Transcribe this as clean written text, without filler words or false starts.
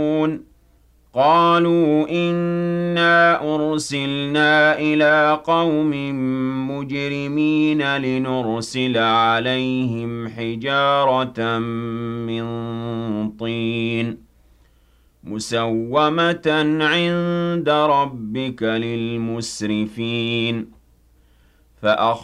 قالوا إنا أرسلنا إلى قوم مجرمين لنرسل عليهم حجارة من طين مسومة عند ربك للمسرفين